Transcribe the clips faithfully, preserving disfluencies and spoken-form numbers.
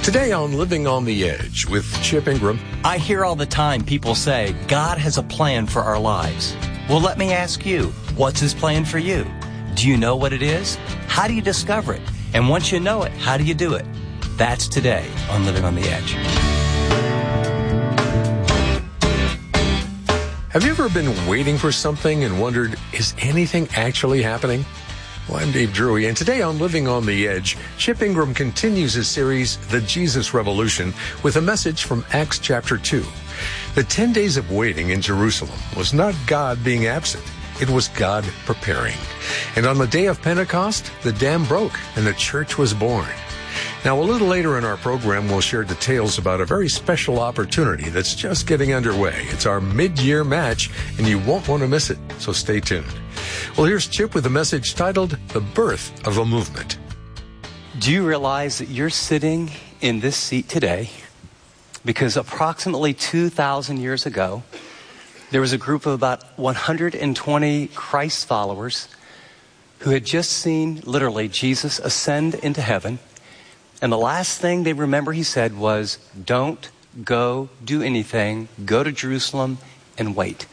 Today on Living on the Edge with Chip Ingram. I hear all the time people say, God has a plan for our lives. Well, let me ask you, what's his plan for you? Do you know what it is? How do you discover it? And once you know it, how do you do it? That's today on Living on the Edge. Have you ever been waiting for something and wondered, is anything actually happening? Well, I'm Dave Drury, and today on Living on the Edge, Chip Ingram continues his series, The Jesus Revolution, with a message from Acts chapter two. The ten days of waiting in Jerusalem was not God being absent. It was God preparing. And on the day of Pentecost, the dam broke and the church was born. Now, a little later in our program, we'll share details about a very special opportunity that's just getting underway. It's our mid-year match, and you won't want to miss it, so stay tuned. Well, here's Chip with a message titled, The Birth of a Movement. Do you realize that you're sitting in this seat today because approximately two thousand years ago, there was a group of about one hundred twenty Christ followers who had just seen, literally, Jesus ascend into heaven. And the last thing they remember he said was, don't go do anything, go to Jerusalem and wait.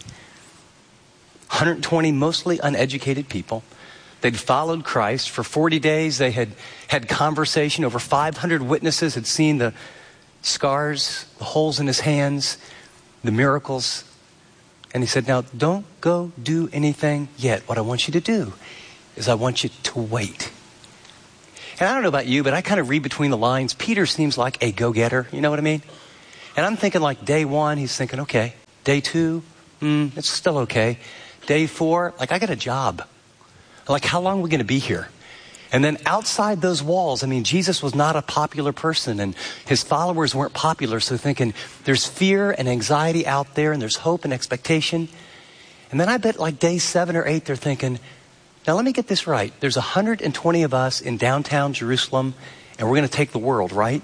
one hundred twenty mostly uneducated people. They'd followed Christ for forty days. They had had conversation. Over five hundred witnesses had seen the scars, the holes in his hands, the miracles. And he said, now don't go do anything yet. What I want you to do is I want you to wait. And I don't know about you, but I kind of read between the lines. Peter seems like a go-getter. You know what I mean? And I'm thinking like day one, he's thinking, okay. Day two, mm, it's still okay. Day four, like I got a job. Like how long are we going to be here? And then outside those walls, I mean, Jesus was not a popular person and his followers weren't popular. So thinking there's fear and anxiety out there and there's hope and expectation. And then I bet like day seven or eight, they're thinking, now let me get this right. There's one hundred twenty of us in downtown Jerusalem and we're going to take the world, right?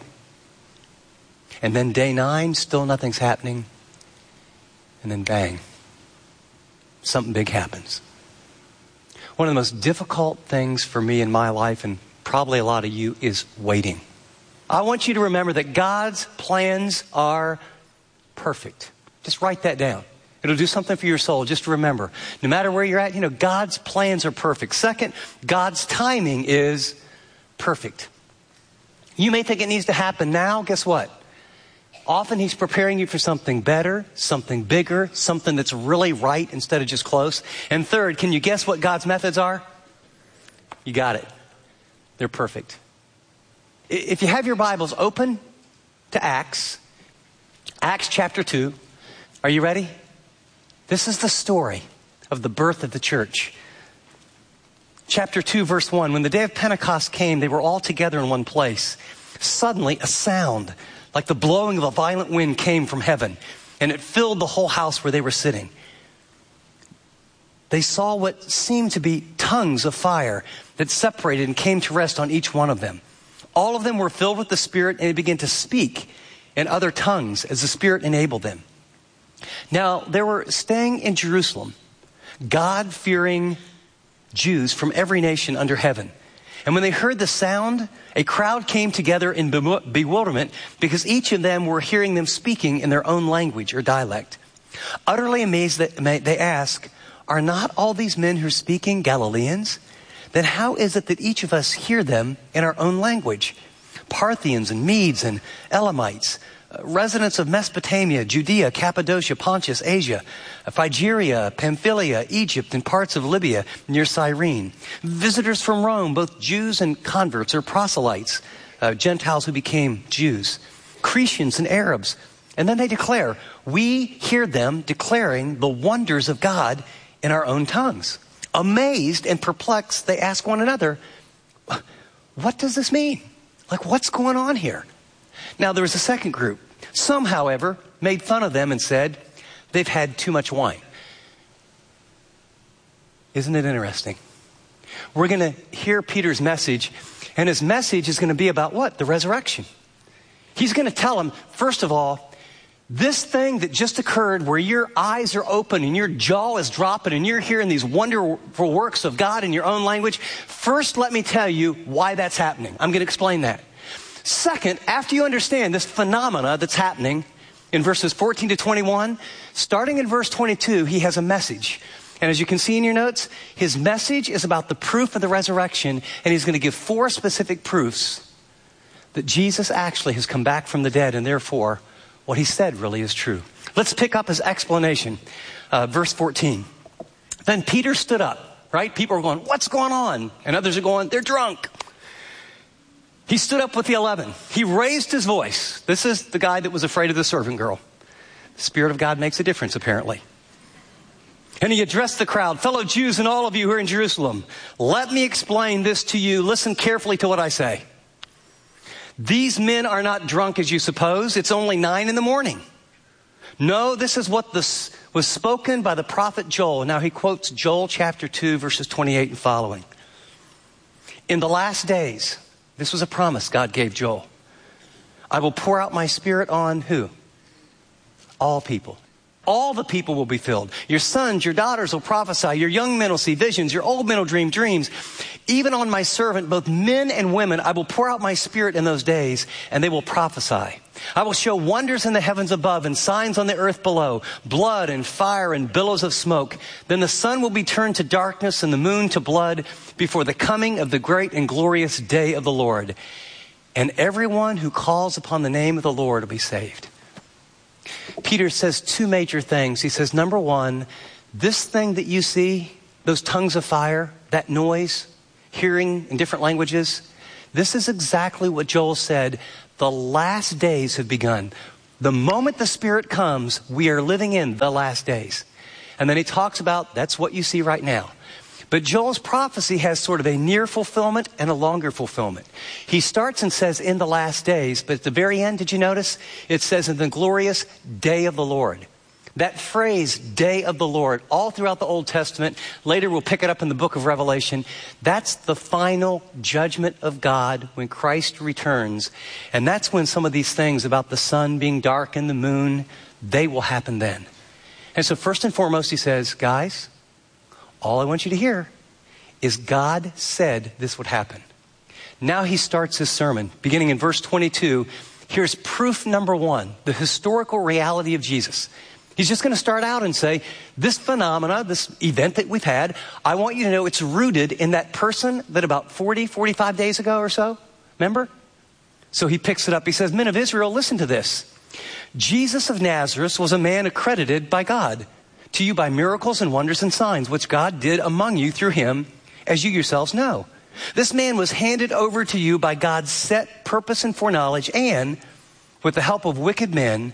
And then day nine, still nothing's happening. And then bang, something big happens. One of the most difficult things for me in my life, and probably a lot of you, is waiting. I want you to remember that God's plans are perfect. Just write that down. It'll do something for your soul. Just remember, no matter where you're at, you know, God's plans are perfect. Second, God's timing is perfect. You may think it needs to happen now. Guess what? Often he's preparing you for something better, something bigger, something that's really right instead of just close. And third, can you guess what God's methods are? You got it. They're perfect. If you have your Bibles open to Acts, Acts chapter two, are you ready? This is the story of the birth of the church. Chapter two, verse one, when the day of Pentecost came, they were all together in one place. Suddenly, a sound like the blowing of a violent wind came from heaven, and it filled the whole house where they were sitting. They saw what seemed to be tongues of fire that separated and came to rest on each one of them. All of them were filled with the Spirit, and they began to speak in other tongues as the Spirit enabled them. Now, there were staying in Jerusalem God-fearing Jews from every nation under heaven. And when they heard the sound, a crowd came together in bewilderment because each of them were hearing them speaking in their own language or dialect. Utterly amazed, they ask, are not all these men who are speaking Galileans? Then how is it that each of us hear them in our own language? Parthians and Medes and Elamites, residents of Mesopotamia, Judea, Cappadocia, Pontus, Asia, Phrygia, Pamphylia, Egypt, and parts of Libya near Cyrene. Visitors from Rome, both Jews and converts or proselytes, uh, Gentiles who became Jews, Cretians and Arabs. And then they declare, we hear them declaring the wonders of God in our own tongues. Amazed and perplexed, they ask one another, what does this mean? Like, what's going on here? Now, there was a second group. Some, however, made fun of them and said, they've had too much wine. Isn't it interesting? We're going to hear Peter's message, and his message is going to be about what? The resurrection. He's going to tell them, first of all, this thing that just occurred where your eyes are open and your jaw is dropping and you're hearing these wonderful works of God in your own language, first let me tell you why that's happening. I'm going to explain that. Second, after you understand this phenomena that's happening in verses fourteen to twenty-one, starting in verse twenty-two, he has a message. And as you can see in your notes, his message is about the proof of the resurrection, and he's going to give four specific proofs that Jesus actually has come back from the dead, and therefore what he said really is true. Let's pick up his explanation. Uh, verse fourteen. Then Peter stood up, right? People are going, what's going on? And others are going, they're drunk. He stood up with the eleven. He raised his voice. This is the guy that was afraid of the servant girl. The Spirit of God makes a difference, apparently. And he addressed the crowd, fellow Jews and all of you who are in Jerusalem, let me explain this to you. Listen carefully to what I say. These men are not drunk as you suppose. It's only nine in the morning. No, this is what this was spoken by the prophet Joel. Now he quotes Joel chapter two, verses twenty-eight and following. In the last days, this was a promise God gave Joel. I will pour out my Spirit on who? All people. All the people will be filled. Your sons, your daughters will prophesy. Your young men will see visions. Your old men will dream dreams. Even on my servant, both men and women, I will pour out my Spirit in those days, and they will prophesy. I will show wonders in the heavens above and signs on the earth below, blood and fire and billows of smoke. Then the sun will be turned to darkness and the moon to blood before the coming of the great and glorious day of the Lord. And everyone who calls upon the name of the Lord will be saved. Peter says two major things. He says, number one, this thing that you see, those tongues of fire, that noise, hearing in different languages, this is exactly what Joel said. The last days have begun. The moment the Spirit comes, we are living in the last days. And then he talks about that's what you see right now. But Joel's prophecy has sort of a near fulfillment and a longer fulfillment. He starts and says in the last days, but at the very end, did you notice? It says in the glorious day of the Lord. That phrase, day of the Lord, all throughout the Old Testament, later we'll pick it up in the book of Revelation. That's the final judgment of God when Christ returns. And that's when some of these things about the sun being dark and the moon, they will happen then. And so first and foremost, he says, guys, all I want you to hear is God said this would happen. Now he starts his sermon, beginning in verse twenty-two. Here's proof number one, the historical reality of Jesus. He's just going to start out and say, this phenomena, this event that we've had, I want you to know it's rooted in that person that about forty, forty-five days ago or so, remember? So he picks it up. He says, men of Israel, listen to this. Jesus of Nazareth was a man accredited by God to you by miracles and wonders and signs, which God did among you through him, as you yourselves know. This man was handed over to you by God's set purpose and foreknowledge, and with the help of wicked men,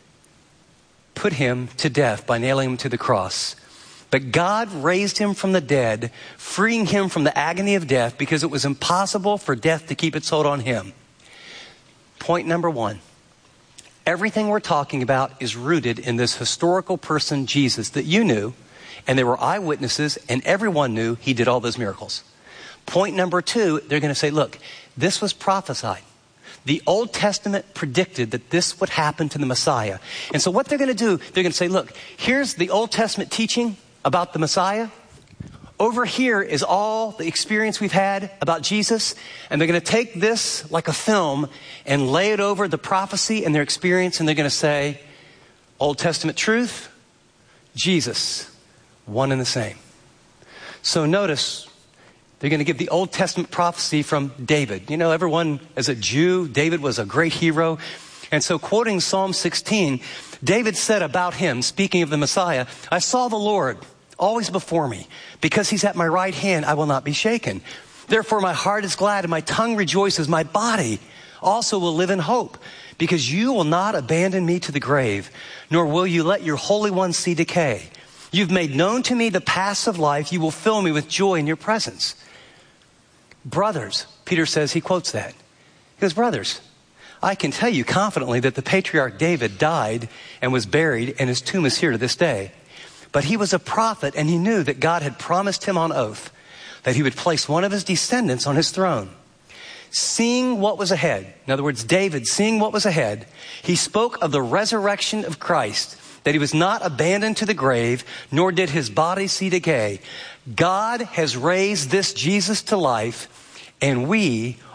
put him to death by nailing him to the cross. But God raised him from the dead, freeing him from the agony of death, because it was impossible for death to keep its hold on him. Point number one. Everything we're talking about is rooted in this historical person, Jesus, that you knew, and there were eyewitnesses, and everyone knew he did all those miracles. Point number two, they're going to say, look, this was prophesied. The Old Testament predicted that this would happen to the Messiah. And so what they're going to do, they're going to say, look, here's the Old Testament teaching about the Messiah. Over here is all the experience we've had about Jesus. And they're going to take this like a film and lay it over the prophecy and their experience. And they're going to say, Old Testament truth, Jesus, one and the same. So notice, they're going to give the Old Testament prophecy from David. You know, everyone, as a Jew, David was a great hero. And so quoting Psalm sixteen, David said about him, speaking of the Messiah, I saw the Lord always before me. Because he's at my right hand, I will not be shaken. Therefore, my heart is glad and my tongue rejoices. My body also will live in hope. Because you will not abandon me to the grave, nor will you let your Holy One see decay. You've made known to me the paths of life. You will fill me with joy in your presence. Brothers, Peter says, he quotes that. He goes, brothers, I can tell you confidently that the patriarch David died and was buried, and his tomb is here to this day. But he was a prophet, and he knew that God had promised him on oath that he would place one of his descendants on his throne. Seeing what was ahead, in other words, David, seeing what was ahead, he spoke of the resurrection of Christ, that he was not abandoned to the grave, nor did his body see decay. God has raised this Jesus to life, and we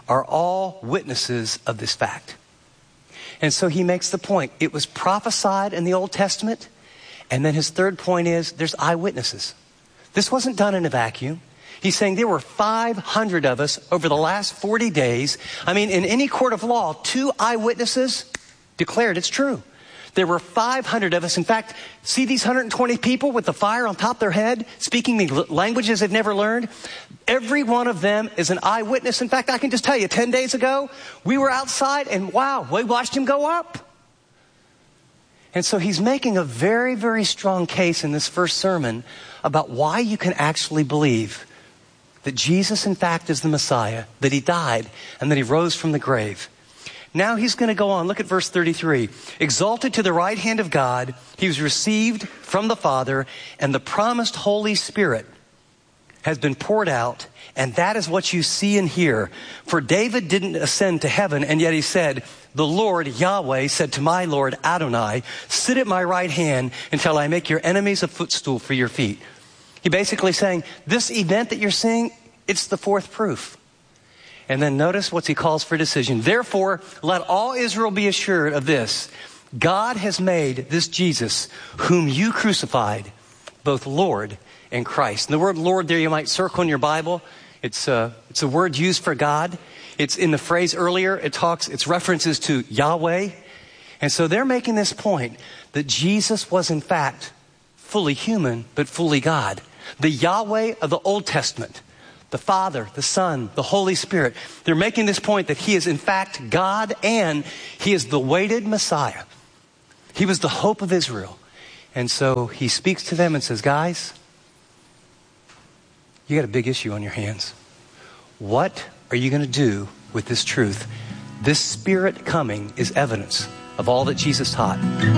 are all witnesses of this fact. And so he makes the point. It was prophesied in the Old Testament. And then his third point is there's eyewitnesses. This wasn't done in a vacuum. He's saying there were five hundred of us over the last forty days. I mean, in any court of law, two eyewitnesses declared it's true. There were five hundred of us. In fact, see these one hundred twenty people with the fire on top of their head, speaking the languages they've never learned? Every one of them is an eyewitness. In fact, I can just tell you, ten days ago, we were outside and wow, we watched him go up. And so he's making a very, very strong case in this first sermon about why you can actually believe that Jesus, in fact, is the Messiah, that he died, and that he rose from the grave. Now he's going to go on. Look at verse thirty-three. Exalted to the right hand of God, he was received from the Father, and the promised Holy Spirit has been poured out, and that is what you see and hear. For David didn't ascend to heaven, and yet he said, the Lord, Yahweh, said to my Lord Adonai, sit at my right hand until I make your enemies a footstool for your feet. He basically saying, this event that you're seeing, it's the fourth proof. And then notice what he calls for decision. Therefore, let all Israel be assured of this. God has made this Jesus, whom you crucified, both Lord and Christ. And the word Lord there you might circle in your Bible. It's a, it's a word used for God. It's in the phrase earlier. It talks, it's references to Yahweh. And so they're making this point that Jesus was in fact fully human, but fully God. The Yahweh of the Old Testament, the Father, the Son, the Holy Spirit. They're making this point that he is in fact God and he is the awaited Messiah. He was the hope of Israel. And so he speaks to them and says, guys, you got a big issue on your hands. What are you going to do with this truth? This Spirit coming is evidence of all that Jesus taught.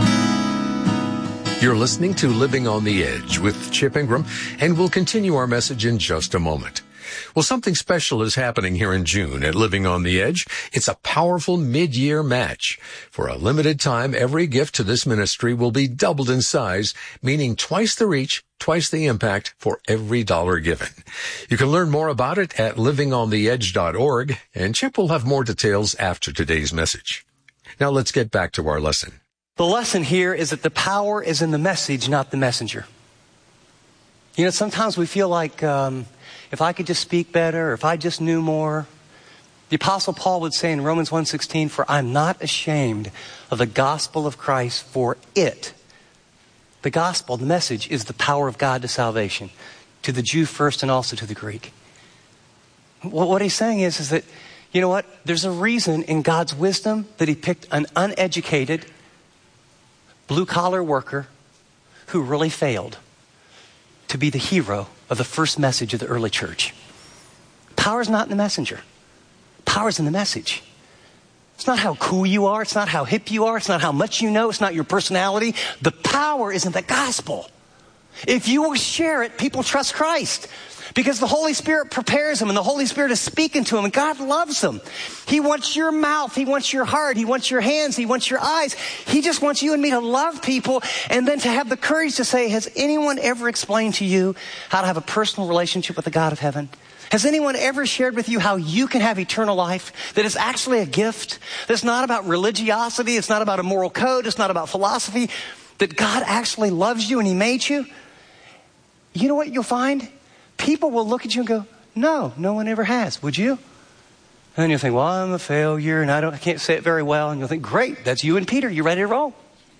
You're listening to Living on the Edge with Chip Ingram, and we'll continue our message in just a moment. Well, something special is happening here in June at Living on the Edge. It's a powerful mid-year match. For a limited time, every gift to this ministry will be doubled in size, meaning twice the reach, twice the impact for every dollar given. You can learn more about it at living on the edge dot org, and Chip will have more details after today's message. Now let's get back to our lesson. The lesson here is that the power is in the message, not the messenger. You know, sometimes we feel like um, if I could just speak better, or if I just knew more. The Apostle Paul would say in Romans one sixteen, for I'm not ashamed of the gospel of Christ, for it, the gospel, the message, is the power of God to salvation, to the Jew first and also to the Greek. Well, what he's saying is, is that, you know what, there's a reason in God's wisdom that he picked an uneducated, blue-collar worker who really failed to be the hero of the first message of the early church. Power's not in the messenger. Power's in the message. It's not how cool you are. It's not how hip you are. It's not how much you know. It's not your personality. The power is in the gospel. If you will share it, people trust Christ. Because the Holy Spirit prepares them, and the Holy Spirit is speaking to them, and God loves them. He wants your mouth. He wants your heart. He wants your hands. He wants your eyes. He just wants you and me to love people, and then to have the courage to say, has anyone ever explained to you how to have a personal relationship with the God of heaven? Has anyone ever shared with you how you can have eternal life? That is actually a gift. That's not about religiosity. It's not about a moral code. It's not about philosophy. That God actually loves you and he made you. You know what you'll find? People will look at you and go, no, no one ever has. Would you? And then you'll think, well, I'm a failure and I don't, I can't say it very well. And you'll think, great, that's you and Peter. You ready to roll?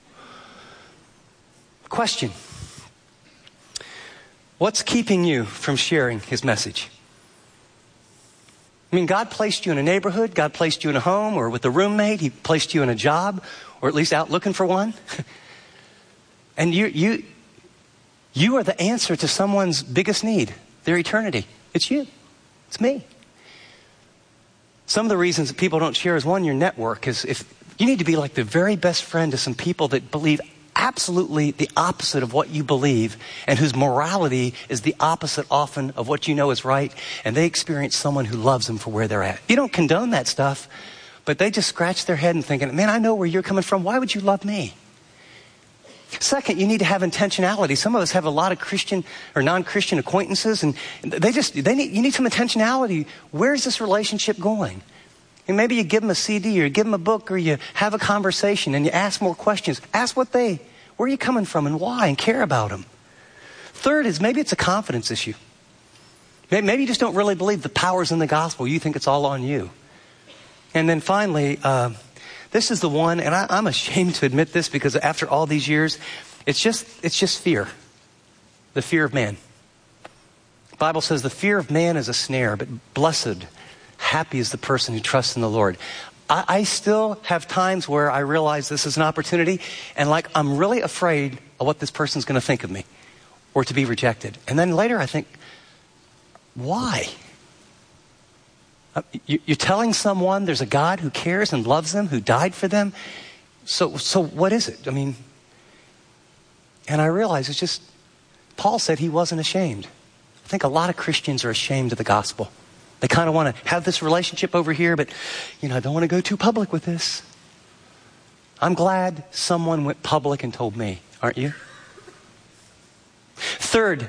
Question. What's keeping you from sharing his message? I mean, God placed you in a neighborhood. God placed you in a home or with a roommate. He placed you in a job, or at least out looking for one. And you, you, you are the answer to someone's biggest need, their eternity. It's you. It's me. Some of the reasons that people don't share is, one, your network is, if you need to be like the very best friend to some people that believe absolutely the opposite of what you believe, and whose morality is the opposite often of what you know is right, and they experience someone who loves them for where they're at. You don't condone that stuff, but they just scratch their head and thinking, man, I know where you're coming from. Why would you love me? Second, you need to have intentionality. Some of us have a lot of Christian or non-Christian acquaintances, and they just, they need, you need some intentionality. Where's this relationship going? And maybe you give them a C D or you give them a book or you have a conversation and you ask more questions. Ask what they, where are you coming from and why, and care about them. Third is maybe it's a confidence issue. Maybe you just don't really believe the power's in the gospel. You think it's all on you. And then finally, uh, this is the one, and I, I'm ashamed to admit this because after all these years, it's just it's just fear. The fear of man. The Bible says the fear of man is a snare, but blessed, happy is the person who trusts in the Lord. I, I still have times where I realize this is an opportunity, and like I'm really afraid of what this person's going to think of me or to be rejected. And then later I think, why? You're telling someone there's a God who cares and loves them, who died for them. So, so what is it? I mean, and I realize it's just, Paul said he wasn't ashamed. I think a lot of Christians are ashamed of the gospel. They kind of want to have this relationship over here, but, you know, I don't want to go too public with this. I'm glad someone went public and told me, aren't you? Third,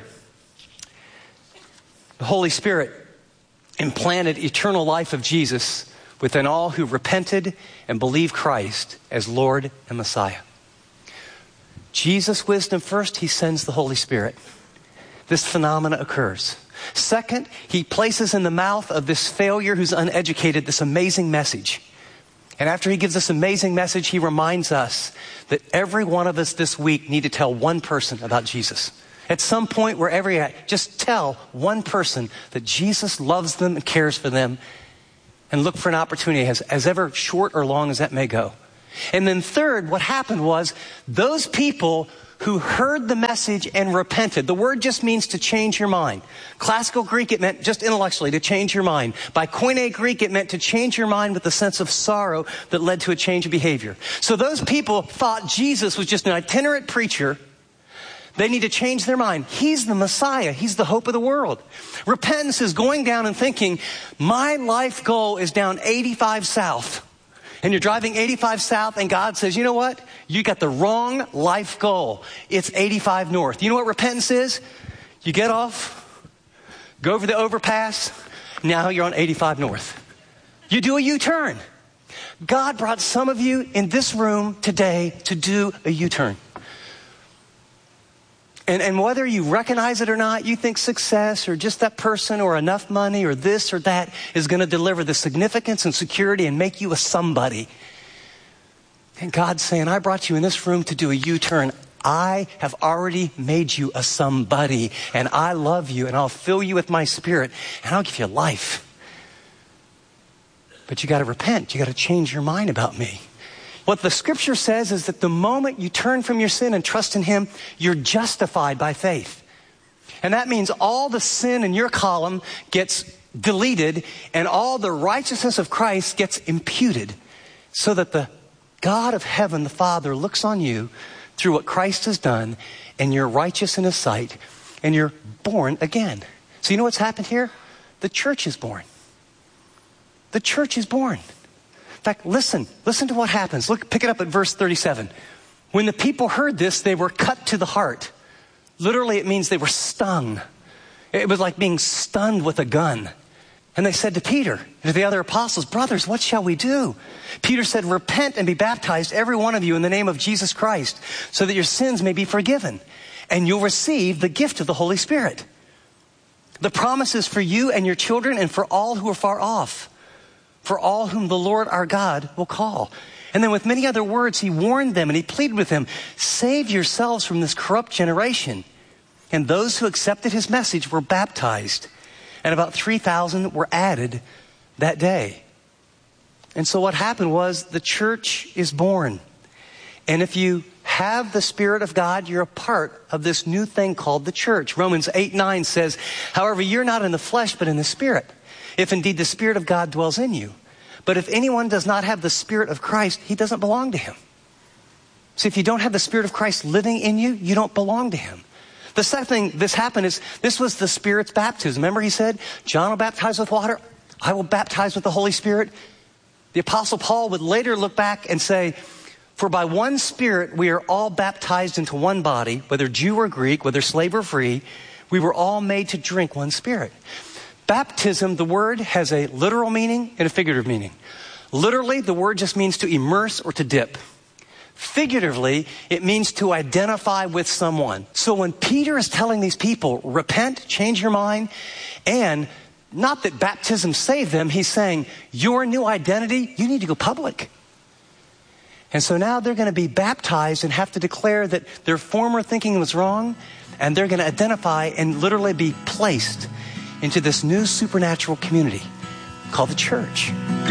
the Holy Spirit implanted eternal life of Jesus within all who repented and believed Christ as Lord and Messiah. Jesus' wisdom first, he sends the Holy Spirit. This phenomena occurs. Second, he places in the mouth of this failure who's uneducated this amazing message. And after he gives this amazing message, he reminds us that every one of us this week need to tell one person about Jesus. At some point, wherever you're at, just tell one person that Jesus loves them and cares for them, and look for an opportunity as, as ever short or long as that may go. And then third, what happened was those people who heard the message and repented. The word just means to change your mind. Classical Greek, it meant just intellectually to change your mind. By Koine Greek, it meant to change your mind with a sense of sorrow that led to a change of behavior. So those people thought Jesus was just an itinerant preacher. They need to change their mind. He's the Messiah. He's the hope of the world. Repentance is going down and thinking, my life goal is down eighty-five south. And you're driving eighty-five south and God says, you know what? You got the wrong life goal. It's eighty-five north. You know what repentance is? You get off, go over the overpass. Now you're on eighty-five north. You do a U-turn. God brought some of you in this room today to do a U-turn. And, and whether you recognize it or not, you think success or just that person or enough money or this or that is going to deliver the significance and security and make you a somebody. And God's saying, I brought you in this room to do a U-turn. I have already made you a somebody, and I love you, and I'll fill you with my spirit, and I'll give you life. But you got to repent. You got to change your mind about me. What the scripture says is that the moment you turn from your sin and trust in him, you're justified by faith. And that means all the sin in your column gets deleted and all the righteousness of Christ gets imputed so that the God of heaven, the Father, looks on you through what Christ has done and you're righteous in his sight and you're born again. So you know what's happened here? The church is born. The church is born. In fact, listen, listen to what happens. Look, pick it up at verse thirty-seven. When the people heard this, they were cut to the heart. Literally, it means they were stung. It was like being stunned with a gun. And they said to Peter and to the other apostles, brothers, what shall we do? Peter said, repent and be baptized, every one of you, in the name of Jesus Christ, so that your sins may be forgiven, and you'll receive the gift of the Holy Spirit. The promise is for you and your children and for all who are far off, for all whom the Lord our God will call. And then with many other words, he warned them and he pleaded with them, save yourselves from this corrupt generation. And those who accepted his message were baptized. And about three thousand were added that day. And so what happened was the church is born. And if you have the Spirit of God, you're a part of this new thing called the church. Romans eight nine says, however, you're not in the flesh, but in the Spirit, if indeed the Spirit of God dwells in you. But if anyone does not have the Spirit of Christ, he doesn't belong to him. See, if you don't have the Spirit of Christ living in you, you don't belong to him. The second thing this happened is, this was the Spirit's baptism. Remember he said, John will baptize with water, I will baptize with the Holy Spirit. The Apostle Paul would later look back and say, for by one Spirit we are all baptized into one body, whether Jew or Greek, whether slave or free, we were all made to drink one Spirit. Baptism, the word, has a literal meaning and a figurative meaning. Literally, the word just means to immerse or to dip. Figuratively, it means to identify with someone. So when Peter is telling these people, repent, change your mind, and not that baptism saved them, he's saying, your new identity, you need to go public. And so now they're going to be baptized and have to declare that their former thinking was wrong, and they're going to identify and literally be placed into this new supernatural community called the church.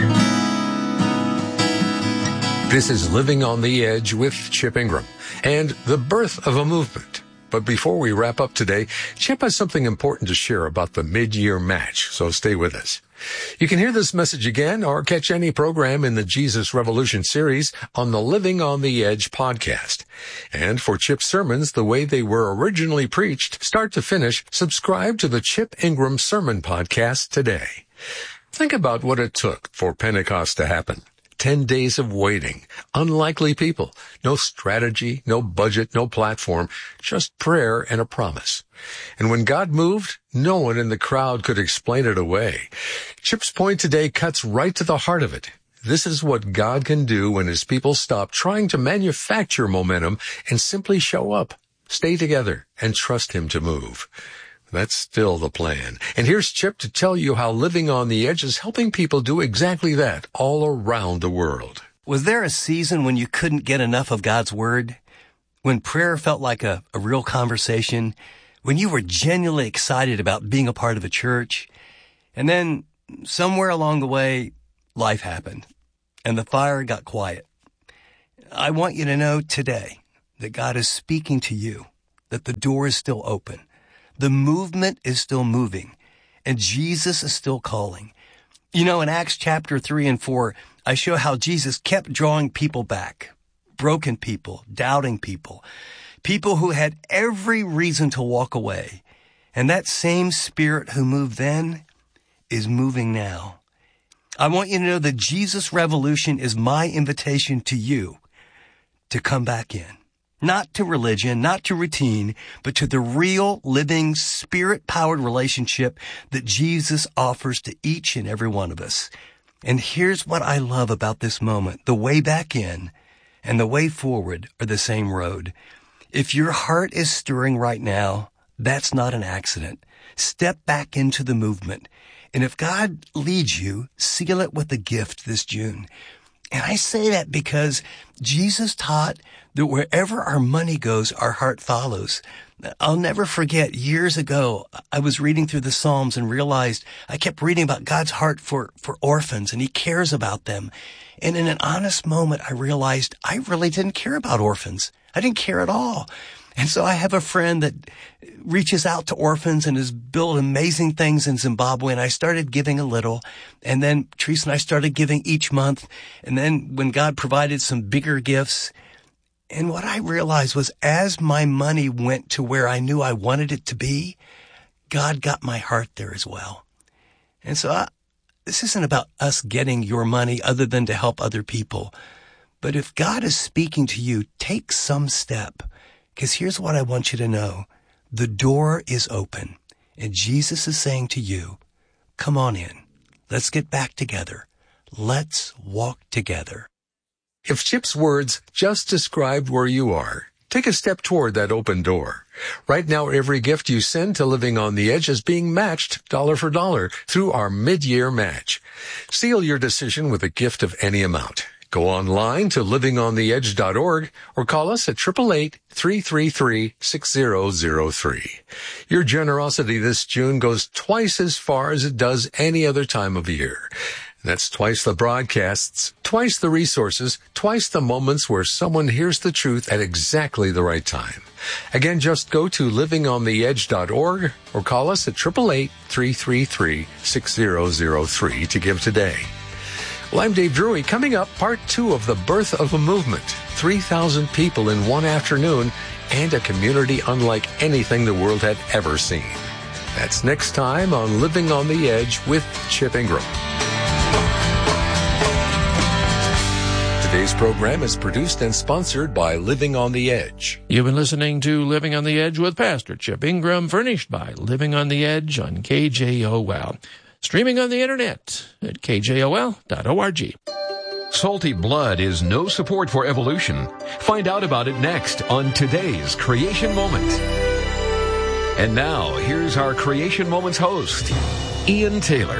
This is Living on the Edge with Chip Ingram and the birth of a movement. But before we wrap up today, Chip has something important to share about the mid-year match, so stay with us. You can hear this message again or catch any program in the Jesus Revolution series on the Living on the Edge podcast. And for Chip's sermons, the way they were originally preached, start to finish, subscribe to the Chip Ingram Sermon Podcast today. Think about what it took for Pentecost to happen. Ten days of waiting, unlikely people, no strategy, no budget, no platform, just prayer and a promise. And when God moved, no one in the crowd could explain it away. Chip's point today cuts right to the heart of it. This is what God can do when his people stop trying to manufacture momentum and simply show up, stay together, and trust him to move. That's still the plan. And here's Chip to tell you how Living on the Edge is helping people do exactly that all around the world. Was there a season when you couldn't get enough of God's Word? When prayer felt like a, a real conversation? When you were genuinely excited about being a part of a church? And then somewhere along the way, life happened and the fire got quiet. I want you to know today that God is speaking to you, that the door is still open. The movement is still moving, and Jesus is still calling. You know, in Acts chapter three and four, I show how Jesus kept drawing people back, broken people, doubting people, people who had every reason to walk away. And that same Spirit who moved then is moving now. I want you to know that Jesus Revolution is my invitation to you to come back in. Not to religion, not to routine, but to the real, living, Spirit-powered relationship that Jesus offers to each and every one of us. And here's what I love about this moment. The way back in and the way forward are the same road. If your heart is stirring right now, that's not an accident. Step back into the movement. And if God leads you, seal it with a gift this June. And I say that because Jesus taught that wherever our money goes, our heart follows. I'll never forget, years ago, I was reading through the Psalms and realized I kept reading about God's heart for, for orphans, and he cares about them. And in an honest moment, I realized I really didn't care about orphans. I didn't care at all. And so I have a friend that reaches out to orphans and has built amazing things in Zimbabwe. And I started giving a little. And then Teresa and I started giving each month. And then when God provided some bigger gifts, and what I realized was as my money went to where I knew I wanted it to be, God got my heart there as well. And so I, this isn't about us getting your money other than to help other people. But if God is speaking to you, take some step. Because here's what I want you to know. The door is open. And Jesus is saying to you, come on in. Let's get back together. Let's walk together. If Chip's words just described where you are, take a step toward that open door. Right now, every gift you send to Living on the Edge is being matched dollar for dollar through our mid-year match. Seal your decision with a gift of any amount. Go online to living on the edge dot org or call us at eight eight eight, three three three, six zero zero three. Your generosity this June goes twice as far as it does any other time of year. That's twice the broadcasts, twice the resources, twice the moments where someone hears the truth at exactly the right time. Again, just go to living on the edge dot org or call us at eight eight eight, three three three, six zero zero three to give today. Well, I'm Dave Drury. Coming up, part two of the birth of a movement. three thousand people in one afternoon and a community unlike anything the world had ever seen. That's next time on Living on the Edge with Chip Ingram. Today's program is produced and sponsored by Living on the Edge. You've been listening to Living on the Edge with Pastor Chip Ingram, furnished by Living on the Edge on K J O L. Streaming on the internet at K J O L dot org. Salty blood is no support for evolution. Find out about it next on today's Creation Moment. And now, here's our Creation Moments host, Ian Taylor.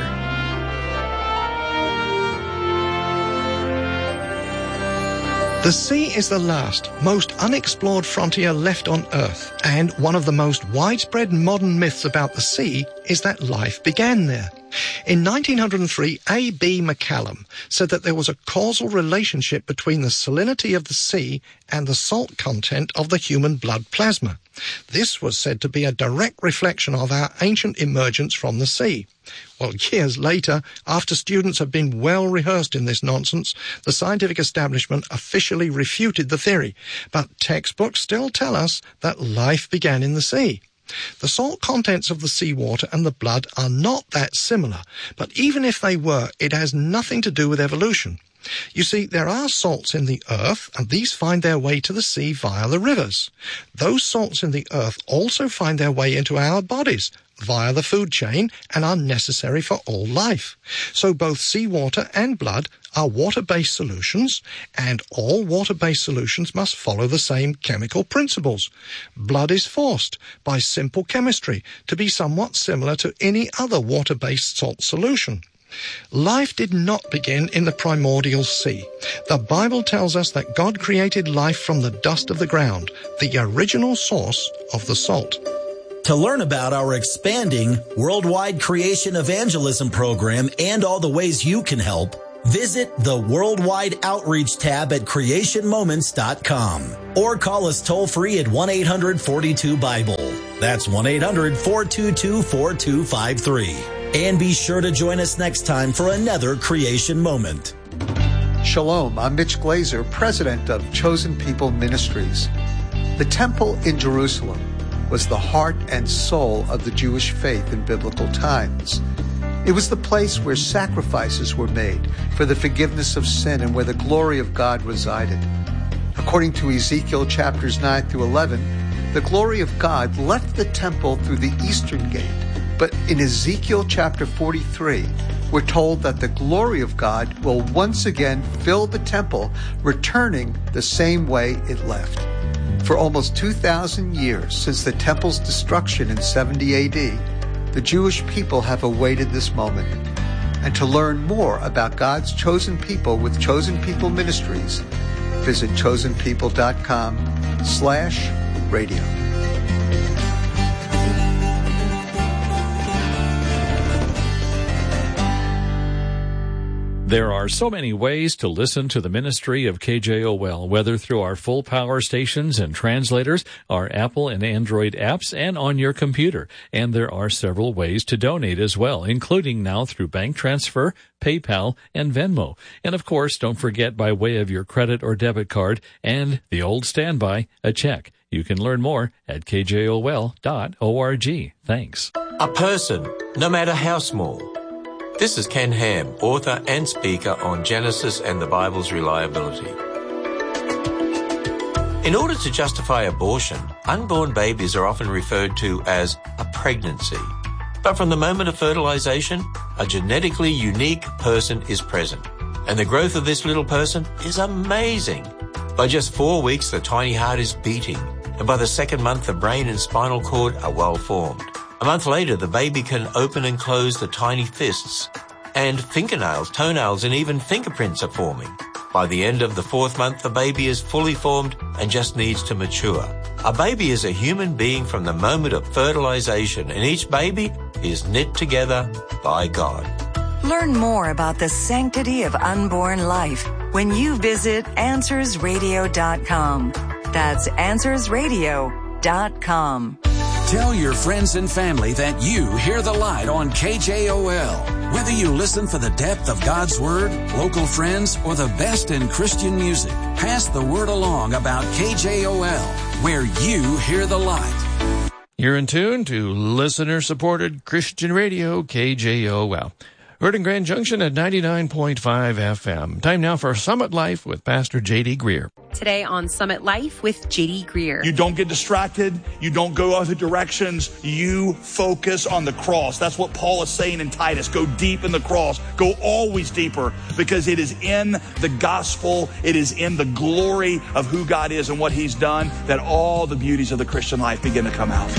The sea is the last, most unexplored frontier left on Earth, and one of the most widespread modern myths about the sea is that life began there. In nineteen oh three, A B McCallum said that there was a causal relationship between the salinity of the sea and the salt content of the human blood plasma. This was said to be a direct reflection of our ancient emergence from the sea. Well, years later, after students had been well rehearsed in this nonsense, the scientific establishment officially refuted the theory, but textbooks still tell us that life began in the sea. The salt contents of the seawater and the blood are not that similar, but even if they were, it has nothing to do with evolution. You see, there are salts in the earth, and these find their way to the sea via the rivers. Those salts in the earth also find their way into our bodies via the food chain and are necessary for all life. So both seawater and blood are water-based solutions, and all water-based solutions must follow the same chemical principles. Blood is forced, by simple chemistry, to be somewhat similar to any other water-based salt solution. Life did not begin in the primordial sea. The Bible tells us that God created life from the dust of the ground, the original source of the salt. To learn about our expanding worldwide creation evangelism program and all the ways you can help, visit the Worldwide Outreach tab at creation moments dot com or call us toll-free at one eight hundred forty-two Bible. That's one eight hundred four two two four two five three. And be sure to join us next time for another Creation Moment. Shalom, I'm Mitch Glazer, president of Chosen People Ministries. The temple in Jerusalem was the heart and soul of the Jewish faith in biblical times. It was the place where sacrifices were made for the forgiveness of sin and where the glory of God resided. According to Ezekiel chapters nine through eleven, the glory of God left the temple through the eastern gate. But in Ezekiel chapter forty-three, we're told that the glory of God will once again fill the temple, returning the same way it left. For almost two thousand years since the temple's destruction in seventy A D, the Jewish people have awaited this moment. And to learn more about God's chosen people with Chosen People Ministries, visit chosen people dot com slash radio. There are so many ways to listen to the ministry of K J O L, whether through our full power stations and translators, our Apple and Android apps, and on your computer. And there are several ways to donate as well, including now through bank transfer, PayPal, and Venmo. And of course, don't forget by way of your credit or debit card and the old standby, a check. You can learn more at k j o l dot org. Thanks. A person, no matter how small. This is Ken Ham, author and speaker on Genesis and the Bible's reliability. In order to justify abortion, unborn babies are often referred to as a pregnancy. But from the moment of fertilization, a genetically unique person is present. And the growth of this little person is amazing. By just four weeks, the tiny heart is beating. And by the second month, the brain and spinal cord are well formed. A month later, the baby can open and close the tiny fists, and fingernails, toenails, and even fingerprints are forming. By the end of the fourth month, the baby is fully formed and just needs to mature. A baby is a human being from the moment of fertilization, and each baby is knit together by God. Learn more about the sanctity of unborn life when you visit answers radio dot com. That's answers radio dot com. Tell your friends and family that you hear the light on K J O L. Whether you listen for the depth of God's Word, local friends, or the best in Christian music, pass the word along about K J O L, where you hear the light. You're in tune to listener-supported Christian radio, K J O L. Heard in Grand Junction at ninety-nine point five F M. Time now for Summit Life with Pastor J D. Greer. Today on Summit Life with J D. Greer. You don't get distracted. You don't go other directions. You focus on the cross. That's what Paul is saying in Titus. Go deep in the cross. Go always deeper, because it is in the gospel, it is in the glory of who God is and what he's done that all the beauties of the Christian life begin to come out.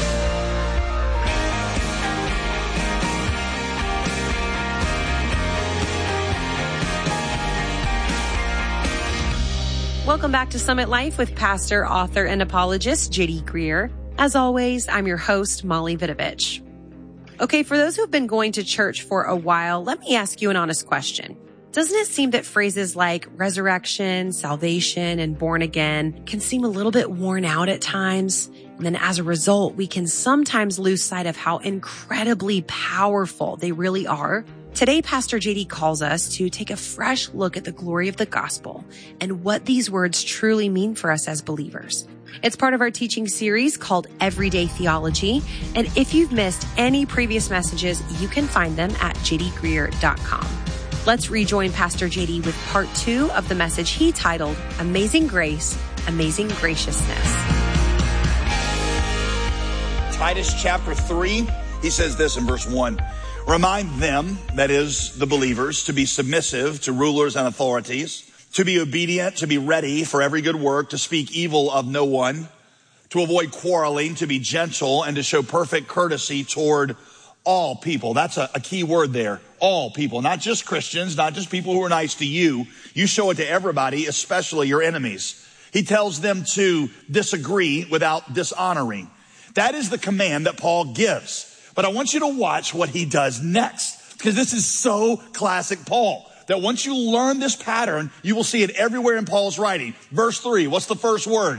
Welcome back to Summit Life with pastor, author, and apologist J D. Greer. As always, I'm your host, Molly Vidovich. Okay, for those who've been going to church for a while, let me ask you an honest question. Doesn't it seem that phrases like resurrection, salvation, and born again can seem a little bit worn out at times? And then as a result, we can sometimes lose sight of how incredibly powerful they really are. Today, Pastor J D calls us to take a fresh look at the glory of the gospel and what these words truly mean for us as believers. It's part of our teaching series called Everyday Theology. And if you've missed any previous messages, you can find them at j d greer dot com. Let's rejoin Pastor J D with part two of the message he titled Amazing Grace, Amazing Graciousness. Titus chapter three, he says this in verse one. Remind them, that is, the believers, to be submissive to rulers and authorities, to be obedient, to be ready for every good work, to speak evil of no one, to avoid quarreling, to be gentle, and to show perfect courtesy toward all people. That's a, a key word there. All people, not just Christians, not just people who are nice to you. You show it to everybody, especially your enemies. He tells them to disagree without dishonoring. That is the command that Paul gives. But I want you to watch what he does next, because this is so classic Paul, that once you learn this pattern, you will see it everywhere in Paul's writing. Verse three, what's the first word?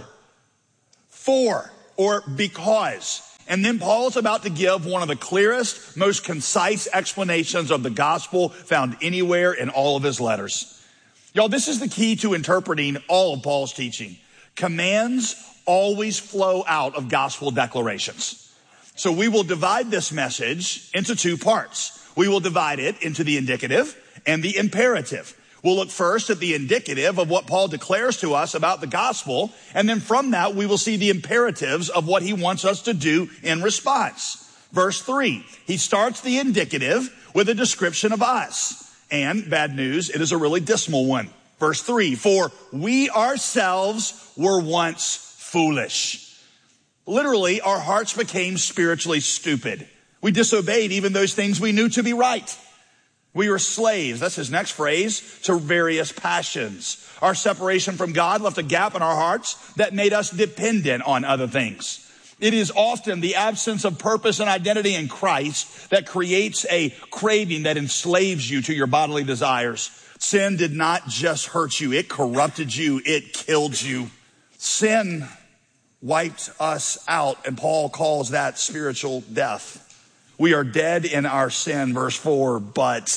For, or because. And then Paul is about to give one of the clearest, most concise explanations of the gospel found anywhere in all of his letters. Y'all, this is the key to interpreting all of Paul's teaching. Commands always flow out of gospel declarations. So we will divide this message into two parts. We will divide it into the indicative and the imperative. We'll look first at the indicative of what Paul declares to us about the gospel, and then from that we will see the imperatives of what he wants us to do in response. Verse three, he starts the indicative with a description of us. And bad news, it is a really dismal one. Verse three, for we ourselves were once foolish. Literally, our hearts became spiritually stupid. We disobeyed even those things we knew to be right. We were slaves, that's his next phrase, to various passions. Our separation from God left a gap in our hearts that made us dependent on other things. It is often the absence of purpose and identity in Christ that creates a craving that enslaves you to your bodily desires. Sin did not just hurt you, it corrupted you, it killed you. Sin wiped us out, and Paul calls that spiritual death. We are dead in our sin, verse four, but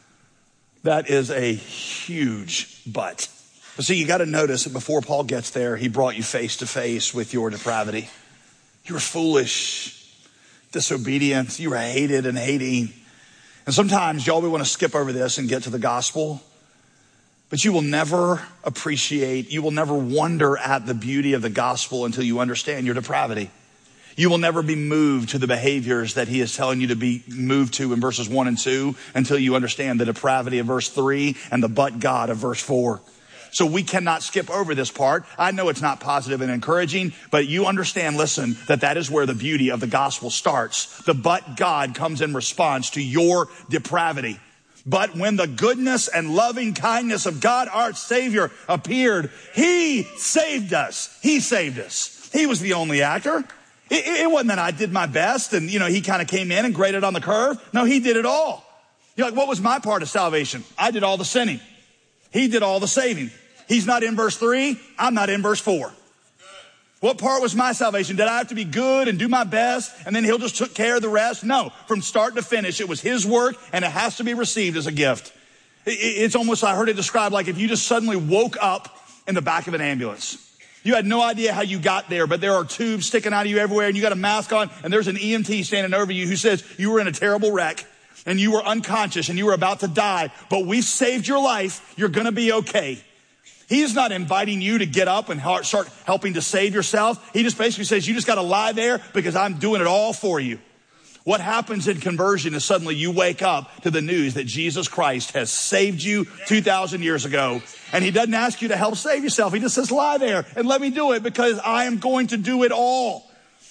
that is a huge but. But see, you got to notice that before Paul gets there, he brought you face to face with your depravity. You were foolish, disobedient, you were hated and hating. And sometimes, y'all, we want to skip over this and get to the gospel. But you will never appreciate, you will never wonder at the beauty of the gospel until you understand your depravity. You will never be moved to the behaviors that he is telling you to be moved to in verses one and two until you understand the depravity of verse three and the but God of verse four. So we cannot skip over this part. I know it's not positive and encouraging, but you understand, listen, that that is where the beauty of the gospel starts. The but God comes in response to your depravity. But when the goodness and loving kindness of God, our Savior, appeared, he saved us. He saved us. He was the only actor. It, it wasn't that I did my best and, you know, he kind of came in and graded on the curve. No, he did it all. You're like, what was my part of salvation? I did all the sinning. He did all the saving. He's not in verse three. I'm not in verse four. What part was my salvation? Did I have to be good and do my best and then he'll just took care of the rest? No, from start to finish, it was his work and it has to be received as a gift. It's almost, I heard it described like if you just suddenly woke up in the back of an ambulance. You had no idea how you got there, but there are tubes sticking out of you everywhere and you got a mask on and there's an E M T standing over you who says you were in a terrible wreck. and you were unconscious and you were about to die, but we saved your life, you're going to be okay. He's not inviting you to get up and start helping to save yourself. He just basically says, you just got to lie there because I'm doing it all for you. What happens in conversion is suddenly you wake up to the news that Jesus Christ has saved you two thousand years ago. And he doesn't ask you to help save yourself. He just says, lie there and let me do it because I am going to do it all.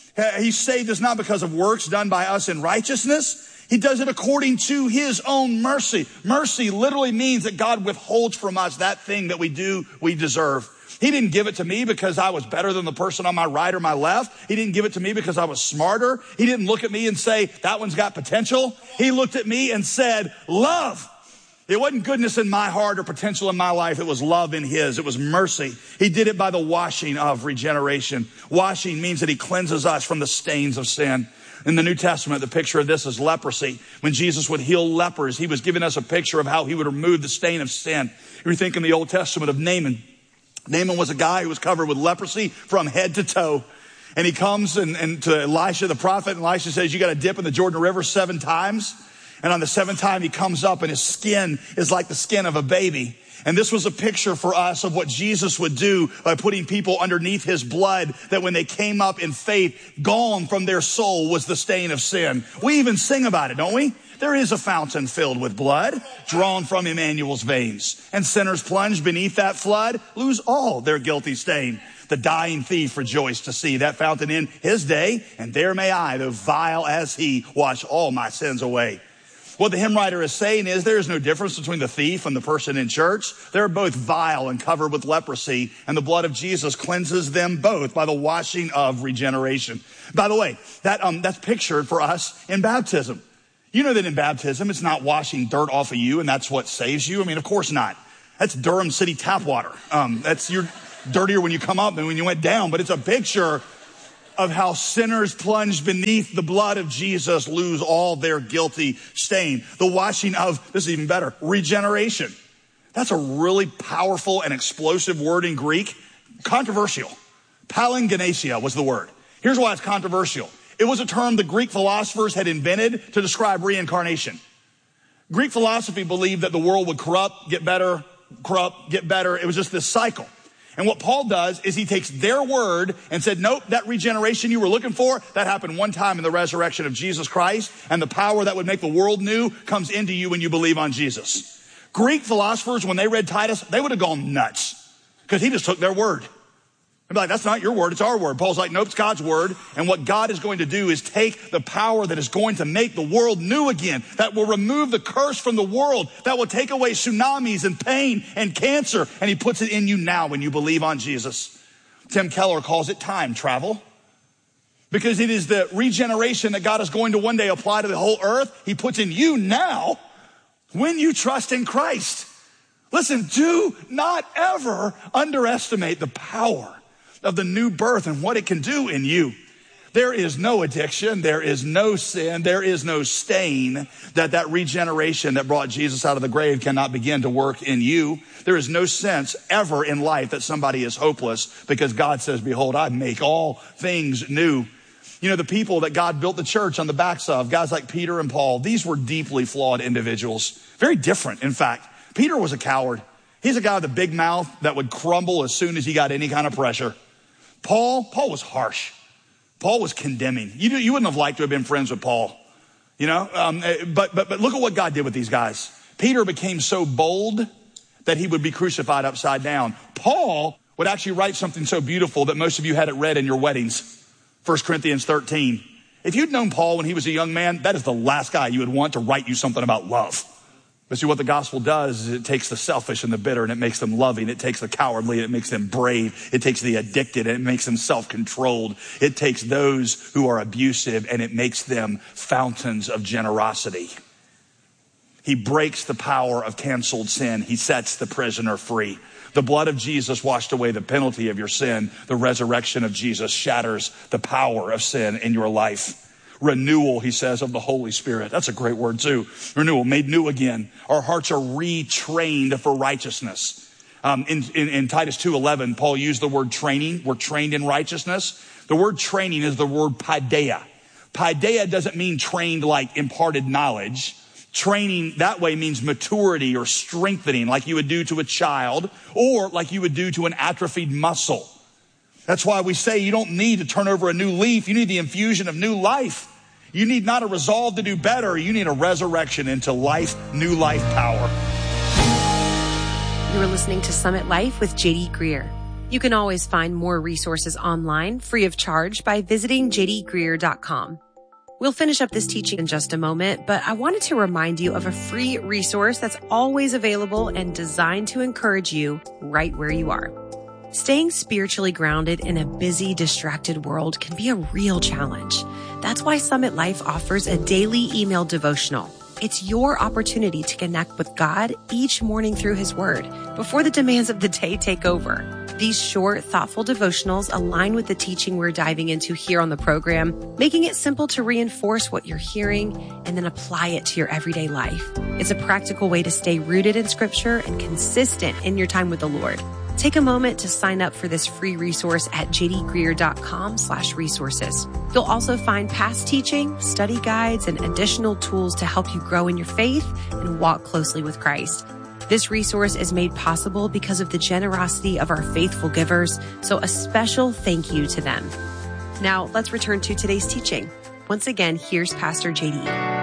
He saved us not because of works done by us in righteousness. He does it according to his own mercy. Mercy literally means that God withholds from us that thing that we do, we deserve. He didn't give it to me because I was better than the person on my right or my left. He didn't give it to me because I was smarter. He didn't look at me and say, that one's got potential. He looked at me and said, love. It wasn't goodness in my heart or potential in my life. It was love in his. It was mercy. He did it by the washing of regeneration. Washing means that he cleanses us from the stains of sin. In the New Testament, the picture of this is leprosy. When Jesus would heal lepers, he was giving us a picture of how he would remove the stain of sin. You think in the Old Testament of Naaman. Naaman was a guy who was covered with leprosy from head to toe. And he comes and, and to Elisha the prophet, and Elisha says, you got to dip in the Jordan River seven times. And on the seventh time he comes up and his skin is like the skin of a baby. And this was a picture for us of what Jesus would do by putting people underneath his blood, that when they came up in faith, gone from their soul was the stain of sin. We even sing about it, don't we? There is a fountain filled with blood drawn from Emmanuel's veins, and sinners plunged beneath that flood lose all their guilty stain. The dying thief rejoiced to see that fountain in his day, and there may I, though vile as he, wash all my sins away. What the hymn writer is saying is there is no difference between the thief and the person in church. They're both vile and covered with leprosy, and the blood of Jesus cleanses them both by the washing of regeneration. By the way, that um, that's pictured for us in baptism. You know that in baptism, it's not washing dirt off of you, and that's what saves you. I mean, of course not. That's Durham City tap water. Um, that's you're dirtier when you come up than when you went down, but it's a picture of how sinners plunged beneath the blood of Jesus lose all their guilty stain. The washing of, this is even better, regeneration. That's a really powerful and explosive word in Greek. Controversial. Palingenesia was the word. Here's why it's controversial. It was a term the Greek philosophers had invented to describe reincarnation. Greek philosophy believed that the world would corrupt, get better, corrupt, get better. It was just this cycle. And what Paul does is he takes their word and said, nope, that regeneration you were looking for, that happened one time in the resurrection of Jesus Christ, and the power that would make the world new comes into you when you believe on Jesus. Greek philosophers, when they read Titus, they would have gone nuts because he just took their word. They'd be like, that's not your word, it's our word. Paul's like, nope, it's God's word. And what God is going to do is take the power that is going to make the world new again, that will remove the curse from the world, that will take away tsunamis and pain and cancer. And he puts it in you now when you believe on Jesus. Tim Keller calls it time travel, because it is the regeneration that God is going to one day apply to the whole earth. He puts in you now when you trust in Christ. Listen, do not ever underestimate the power of the new birth and what it can do in you. There is no addiction, there is no sin, there is no stain that that regeneration that brought Jesus out of the grave cannot begin to work in you. There is no sense ever in life that somebody is hopeless, because God says, behold, I make all things new. You know, the people that God built the church on the backs of, guys like Peter and Paul, these were deeply flawed individuals. Very different, in fact. Peter was a coward. He's a guy with a big mouth that would crumble as soon as he got any kind of pressure. Paul, Paul was harsh. Paul was condemning. You, you wouldn't have liked to have been friends with Paul, you know, um, but, but, but look at what God did with these guys. Peter became so bold that he would be crucified upside down. Paul would actually write something so beautiful that most of you had it read in your weddings. First Corinthians thirteen. If you'd known Paul when he was a young man, that is the last guy you would want to write you something about love. But see, what the gospel does is it takes the selfish and the bitter and it makes them loving. It takes the cowardly and it makes them brave. It takes the addicted and it makes them self-controlled. It takes those who are abusive and it makes them fountains of generosity. He breaks the power of canceled sin. He sets the prisoner free. The blood of Jesus washed away the penalty of your sin. The resurrection of Jesus shatters the power of sin in your life. Renewal, he says, of the Holy Spirit. That's a great word too. Renewal, made new again. Our hearts are retrained for righteousness. Um, in, in, in Titus two eleven, Paul used the word training. We're trained in righteousness. The word training is the word paideia. Paideia doesn't mean trained like imparted knowledge. Training that way means maturity or strengthening, like you would do to a child or like you would do to an atrophied muscle. That's why we say you don't need to turn over a new leaf. You need the infusion of new life. You need not a resolve to do better. You need a resurrection into life, new life power. You are listening to Summit Life with J D Greer. You can always find more resources online free of charge by visiting j d greer dot com. We'll finish up this teaching in just a moment, but I wanted to remind you of a free resource that's always available and designed to encourage you right where you are. Staying spiritually grounded in a busy, distracted world can be a real challenge. That's why Summit Life offers a daily email devotional. It's your opportunity to connect with God each morning through His Word before the demands of the day take over. These short, thoughtful devotionals align with the teaching we're diving into here on the program, making it simple to reinforce what you're hearing and then apply it to your everyday life. It's a practical way to stay rooted in Scripture and consistent in your time with the Lord. Take a moment to sign up for this free resource at j d greer dot com slash resources. You'll also find past teaching, study guides, and additional tools to help you grow in your faith and walk closely with Christ. This resource is made possible because of the generosity of our faithful givers, so a special thank you to them. Now, let's return to today's teaching. Once again, here's Pastor J D.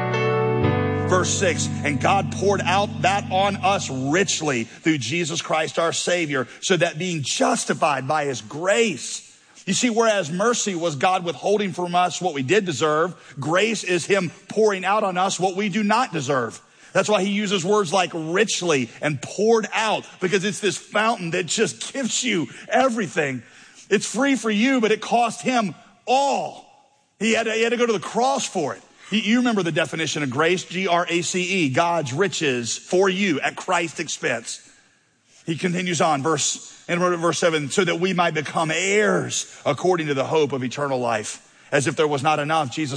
Verse six, and God poured out that on us richly through Jesus Christ our Savior, so that being justified by His grace. You see, whereas mercy was God withholding from us what we did deserve, grace is Him pouring out on us what we do not deserve. That's why He uses words like richly and poured out, because it's this fountain that just gives you everything. It's free for you, but it cost Him all. He had to, he had to go to the cross for it. You remember the definition of grace, G R A C E, God's riches for you at Christ's expense. He continues on, verse, in verse seven, so that we might become heirs according to the hope of eternal life. As if there was not enough, Jesus